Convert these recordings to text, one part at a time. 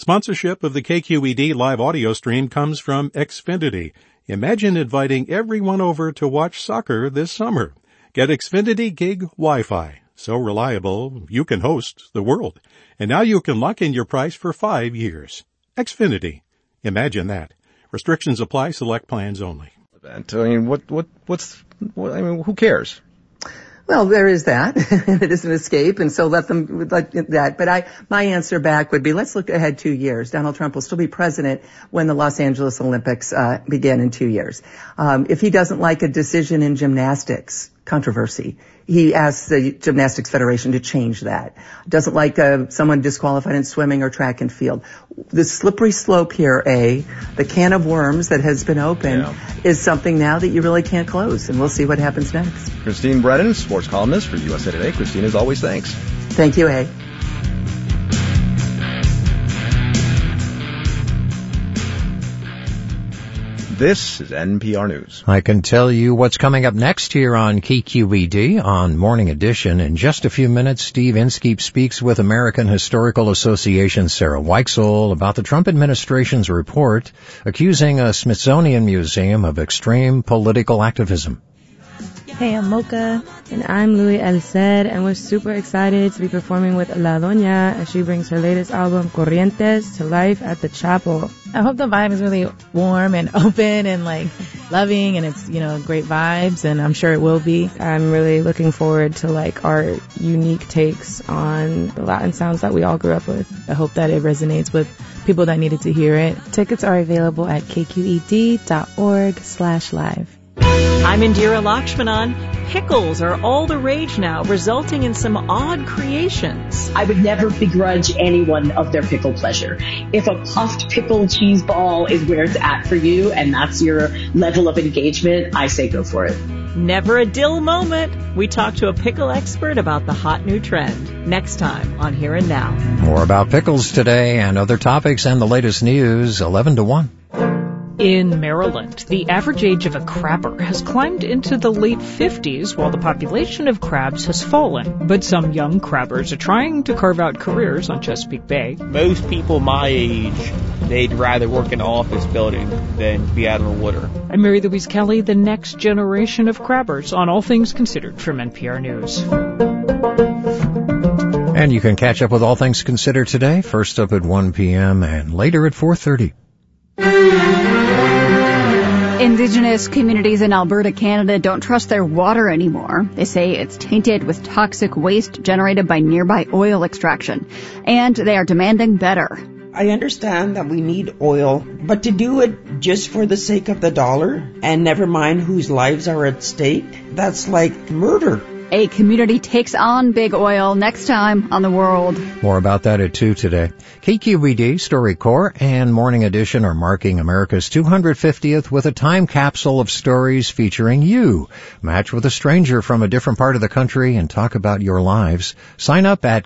Sponsorship of the KQED live audio stream comes from Xfinity. Imagine inviting everyone over to watch soccer this summer. Get Xfinity Gig Wi-Fi. So reliable, you can host the world. And now you can lock in your price for 5 years. Xfinity. Imagine that. Restrictions apply. Select plans only. I mean, who cares? Well, there is that. It is an escape, and so let that. But my answer back would be, let's look ahead 2 years. Donald Trump will still be president when the Los Angeles Olympics begin in 2 years. If he doesn't like a decision in gymnastics, controversy, he asks the Gymnastics Federation to change that. Doesn't like someone disqualified in swimming or track and field. The slippery slope here, the can of worms that has been opened is something now that you really can't close, and we'll see what happens next. Christine Brennan, sports columnist for USA Today. Christine, as always, thanks. Thank you, This is NPR News. I can tell you what's coming up next here on KQED on Morning Edition. In just a few minutes, Steve Inskeep speaks with American Historical Association Sarah Weichsel about the Trump administration's report accusing a Smithsonian museum of extreme political activism. Hey, I'm Mocha. And I'm Louis Elced, and we're super excited to be performing with La Doña as she brings her latest album, Corrientes, to life at the Chapel. I hope the vibe is really warm and open and loving, and it's, great vibes, and I'm sure it will be. I'm really looking forward to our unique takes on the Latin sounds that we all grew up with. I hope that it resonates with people that needed to hear it. Tickets are available at kqed.org/live. I'm Indira Lakshmanan. Pickles are all the rage now, resulting in some odd creations. I would never begrudge anyone of their pickle pleasure. If a puffed pickle cheese ball is where it's at for you and that's your level of engagement, I say go for it. Never a dill moment. We talk to a pickle expert about the hot new trend. Next time on Here and Now. More about pickles today and other topics and the latest news, 11 to 1. In Maryland, the average age of a crabber has climbed into the late 50s while the population of crabs has fallen. But some young crabbers are trying to carve out careers on Chesapeake Bay. Most people my age, they'd rather work in an office building than be out in the water. I'm Mary Louise Kelly, the next generation of crabbers on All Things Considered from NPR News. And you can catch up with All Things Considered today, first up at 1 p.m. and later at 4:30. Indigenous communities in Alberta, Canada don't trust their water anymore. They say it's tainted with toxic waste generated by nearby oil extraction, and they are demanding better. I understand that we need oil, but to do it just for the sake of the dollar and never mind whose lives are at stake, that's like murder. A community takes on big oil next time on The World. More about that at 2 today. KQED, StoryCorps, and Morning Edition are marking America's 250th with a time capsule of stories featuring you. Match with a stranger from a different part of the country and talk about your lives. Sign up at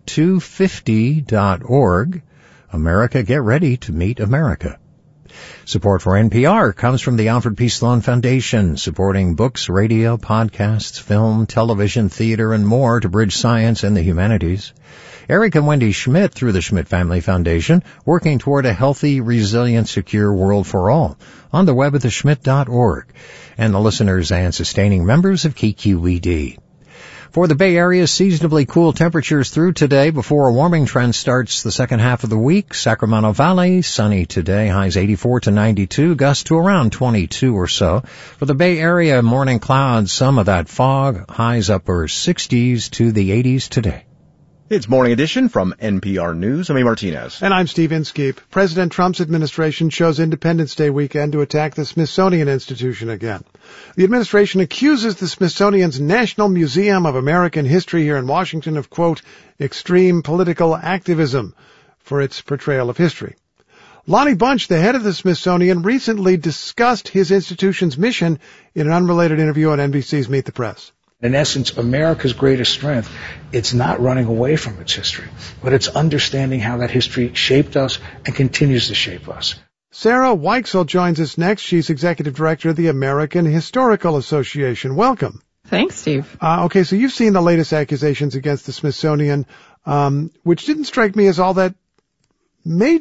connect250.org. America, get ready to meet America. Support for NPR comes from the Alfred P. Sloan Foundation, supporting books, radio, podcasts, film, television, theater, and more to bridge science and the humanities. Eric and Wendy Schmidt through the Schmidt Family Foundation, working toward a healthy, resilient, secure world for all. On the web at theschmidt.org. And the listeners and sustaining members of KQED. For the Bay Area, seasonably cool temperatures through today before a warming trend starts the second half of the week. Sacramento Valley, sunny today, highs 84 to 92, gusts to around 22 or so. For the Bay Area, morning clouds, some of that fog, highs upper 60s to the 80s today. It's Morning Edition from NPR News. I'm A. Martinez. And I'm Steve Inskeep. President Trump's administration chose Independence Day weekend to attack the Smithsonian Institution again. The administration accuses the Smithsonian's National Museum of American History here in Washington of, quote, extreme political activism for its portrayal of history. Lonnie Bunch, the head of the Smithsonian, recently discussed his institution's mission in an unrelated interview on NBC's Meet the Press. In essence, America's greatest strength, it's not running away from its history, but it's understanding how that history shaped us and continues to shape us. Sarah Weichsel joins us next. She's executive director of the American Historical Association. Welcome. Thanks, Steve. Okay, so you've seen the latest accusations against the Smithsonian, which didn't strike me as all that major.